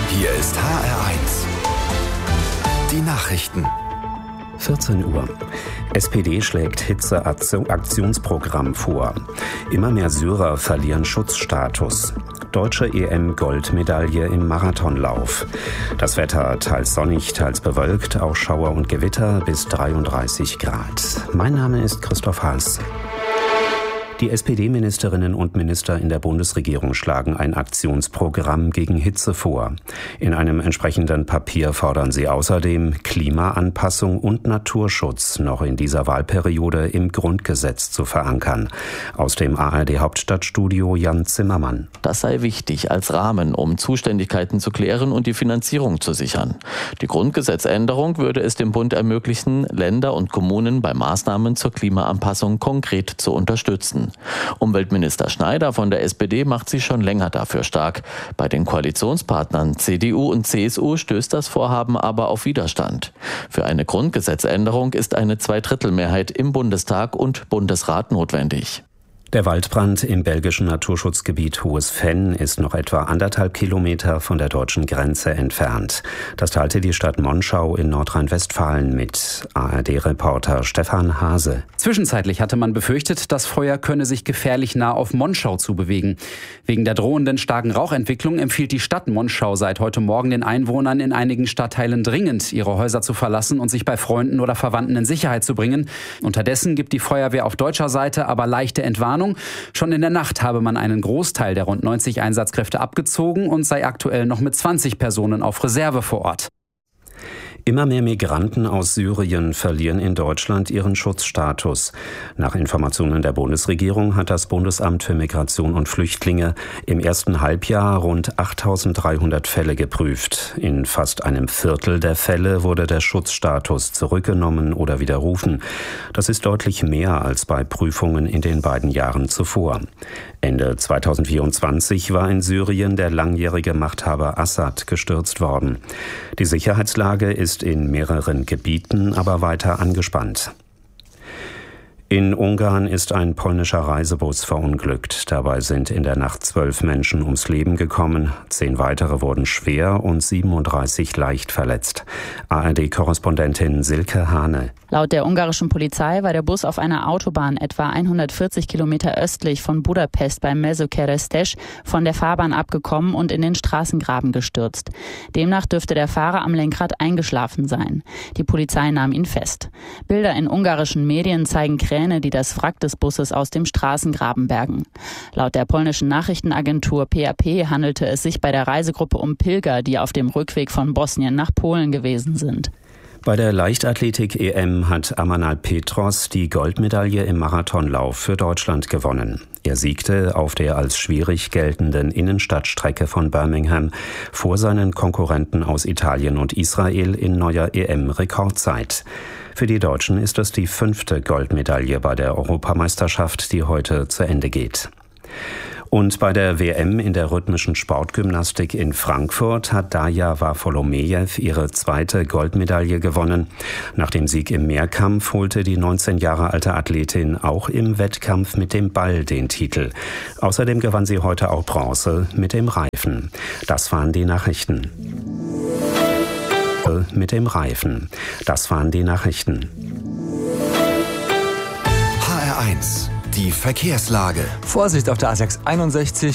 Hier ist HR1. Die Nachrichten. 14 Uhr. SPD schlägt Hitze-Aktionsprogramm vor. Immer mehr Syrer verlieren Schutzstatus. Deutsche EM-Goldmedaille im Marathonlauf. Das Wetter teils sonnig, teils bewölkt, auch Schauer und Gewitter bis 33 Grad. Mein Name ist Christoph Haas. Die SPD-Ministerinnen und Minister in der Bundesregierung schlagen ein Aktionsprogramm gegen Hitze vor. In einem entsprechenden Papier fordern sie außerdem, Klimaanpassung und Naturschutz noch in dieser Wahlperiode im Grundgesetz zu verankern. Aus dem ARD-Hauptstadtstudio Jan Zimmermann. Das sei wichtig als Rahmen, um Zuständigkeiten zu klären und die Finanzierung zu sichern. Die Grundgesetzänderung würde es dem Bund ermöglichen, Länder und Kommunen bei Maßnahmen zur Klimaanpassung konkret zu unterstützen. Umweltminister Schneider von der SPD macht sich schon länger dafür stark. Bei den Koalitionspartnern CDU und CSU stößt das Vorhaben aber auf Widerstand. Für eine Grundgesetzänderung ist eine Zweidrittelmehrheit im Bundestag und Bundesrat notwendig. Der Waldbrand im belgischen Naturschutzgebiet Hohes Venn ist noch etwa 1,5 Kilometer von der deutschen Grenze entfernt. Das teilte die Stadt Monschau in Nordrhein-Westfalen mit. ARD-Reporter Stefan Hase. Zwischenzeitlich hatte man befürchtet, das Feuer könne sich gefährlich nah auf Monschau zubewegen. Wegen der drohenden starken Rauchentwicklung empfiehlt die Stadt Monschau seit heute Morgen den Einwohnern in einigen Stadtteilen dringend, ihre Häuser zu verlassen und sich bei Freunden oder Verwandten in Sicherheit zu bringen. Unterdessen gibt die Feuerwehr auf deutscher Seite aber leichte Entwarnung. Schon in der Nacht habe man einen Großteil der rund 90 Einsatzkräfte abgezogen und sei aktuell noch mit 20 Personen auf Reserve vor Ort. Immer mehr Migranten aus Syrien verlieren in Deutschland ihren Schutzstatus. Nach Informationen der Bundesregierung hat das Bundesamt für Migration und Flüchtlinge im ersten Halbjahr rund 8.300 Fälle geprüft. In fast einem Viertel der Fälle wurde der Schutzstatus zurückgenommen oder widerrufen. Das ist deutlich mehr als bei Prüfungen in den beiden Jahren zuvor. Ende 2024 war in Syrien der langjährige Machthaber Assad gestürzt worden. Die Sicherheitslage ist in mehreren Gebieten aber weiter angespannt. In Ungarn ist ein polnischer Reisebus verunglückt. Dabei sind in der Nacht 12 Menschen ums Leben gekommen. 10 weitere wurden schwer und 37 leicht verletzt. ARD-Korrespondentin Silke Hane. Laut der ungarischen Polizei war der Bus auf einer Autobahn etwa 140 Kilometer östlich von Budapest bei Mezőkeresztes von der Fahrbahn abgekommen und in den Straßengraben gestürzt. Demnach dürfte der Fahrer am Lenkrad eingeschlafen sein. Die Polizei nahm ihn fest. Bilder in ungarischen Medien zeigen Kräne, die das Wrack des Busses aus dem Straßengraben bergen. Laut der polnischen Nachrichtenagentur PAP handelte es sich bei der Reisegruppe um Pilger, die auf dem Rückweg von Bosnien nach Polen gewesen sind. Bei der Leichtathletik-EM hat Amanal Petros die Goldmedaille im Marathonlauf für Deutschland gewonnen. Er siegte auf der als schwierig geltenden Innenstadtstrecke von Birmingham vor seinen Konkurrenten aus Italien und Israel in neuer EM-Rekordzeit. Für die Deutschen ist es die 5. Goldmedaille bei der Europameisterschaft, die heute zu Ende geht. Und bei der WM in der rhythmischen Sportgymnastik in Frankfurt hat Darja Wafolomejew ihre 2. Goldmedaille gewonnen. Nach dem Sieg im Mehrkampf holte die 19 Jahre alte Athletin auch im Wettkampf mit dem Ball den Titel. Außerdem gewann sie heute auch Bronze mit dem Reifen. Das waren die Nachrichten. Das waren die Nachrichten. HR1, die Verkehrslage. Vorsicht auf der A661